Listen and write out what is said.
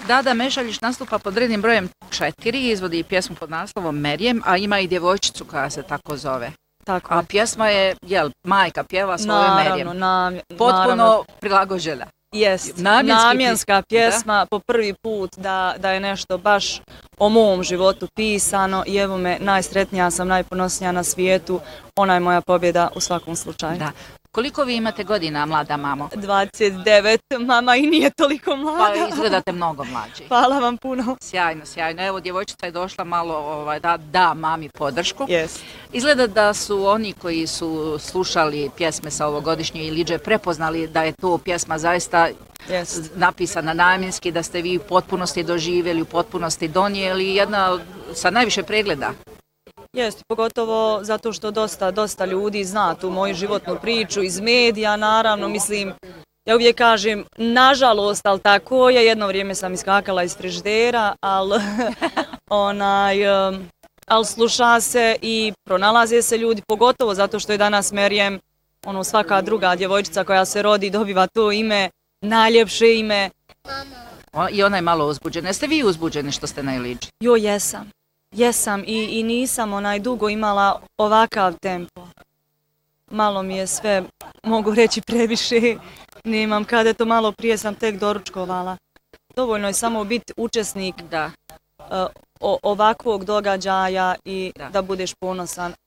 Dada Mešaljić nastupa pod rednim brojem 4, izvodi pjesmu pod naslovom Merijem, a ima i djevojčicu koja se tako zove. Tako. A pjesma je, majka pjeva svoje Merijem. Potpuno prilagođena. Jest, namjenska pjesma po prvi put da je nešto baš o mom životu pisano i evo me, najsretnija sam, najponosnija na svijetu, ona je moja pobjeda u svakom slučaju. Da. Koliko vi imate godina, mlada mamo? 29, mama i nije toliko mlada. Pa izgledate mnogo mlađi. Hvala vam puno. Sjajno, sjajno. Evo, djevojčica je došla malo da mami podršku. Yes. Izgleda da su oni koji su slušali pjesme sa ovogodišnje Ilidže prepoznali da je to pjesma zaista napisana namjenski, da ste vi u potpunosti doživjeli, u potpunosti donijeli, jedna sa najviše pregleda. Jeste, pogotovo zato što dosta ljudi zna tu moju životnu priču iz medija, naravno, mislim, ja uvijek kažem, nažalost, ali tako je, jedno vrijeme sam iskakala iz frižidera, ali sluša se i pronalaze se ljudi, pogotovo zato što je danas Merijem, svaka druga djevojčica koja se rodi dobiva to ime, najljepše ime. I ona je malo uzbuđena. Jeste vi uzbuđeni što ste na Ilidži? Jo, jesam. Jesam i nisam dugo imala ovakav tempo. Malo mi je sve, mogu reći, previše. Nemam kada, to malo prije sam tek doručkovala. Dovoljno je samo biti učesnik ovakvog događaja i da budeš ponosan.